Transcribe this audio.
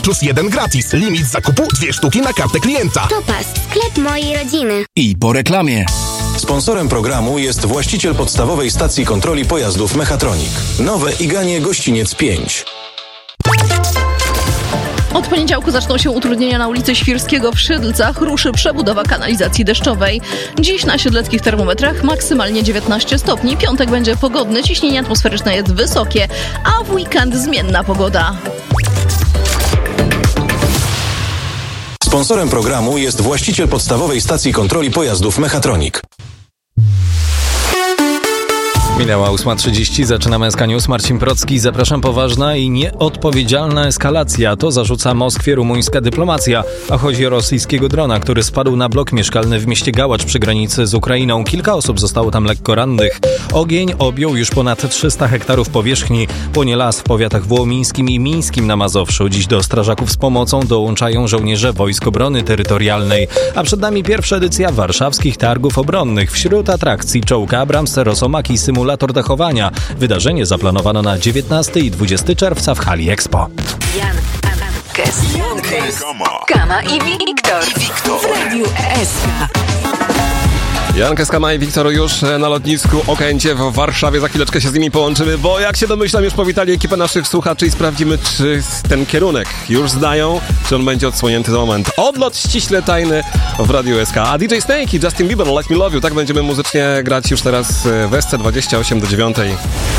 plus 1 gratis. Limit zakupu 2 sztuki na kartę klienta. Topaz, sklep mojej rodziny. I po reklamie. Sponsorem programu jest właściciel podstawowej stacji kontroli pojazdów Mechatronik. Nowe Iganie Gościniec 5. Od poniedziałku zaczną się utrudnienia na ulicy Świrskiego w Szydlcach. Ruszy przebudowa kanalizacji deszczowej. Dziś na siedleckich termometrach maksymalnie 19 stopni. Piątek będzie pogodny, ciśnienie atmosferyczne jest wysokie, a w weekend zmienna pogoda. Sponsorem programu jest właściciel podstawowej stacji kontroli pojazdów Mechatronik. Minęła 8:30, zaczynamy SK News. Marcin Procki, zapraszam. Poważna i nieodpowiedzialna eskalacja. To zarzuca Moskwie rumuńska dyplomacja. A chodzi o rosyjskiego drona, który spadł na blok mieszkalny w mieście Gałacz przy granicy z Ukrainą. Kilka osób zostało tam lekko rannych. Ogień objął już ponad 300 hektarów powierzchni. Płonie las w powiatach wołomińskim i mińskim na Mazowszu. Dziś do strażaków z pomocą dołączają żołnierze Wojsk Obrony Terytorialnej. A przed nami pierwsza edycja warszawskich targów obronnych. Wśród atrakcji czołg Abrams, Rosomach i symulator dachowania. Wydarzenie zaplanowano na 19 i 20 czerwca w hali Expo. Jankes, Kama i Wiktor w Radiu SK. Jankes, Kama i Wiktor już na lotnisku Okęcie w Warszawie. Za chwileczkę się z nimi połączymy, bo jak się domyślam, już powitali ekipę naszych słuchaczy i sprawdzimy, czy ten kierunek już znają, czy on będzie odsłonięty za moment. Odlot ściśle tajny w Radiu SK. A DJ Snake i Justin Bieber, Let Me Love You. Tak będziemy muzycznie grać już teraz w SC 28 do 9.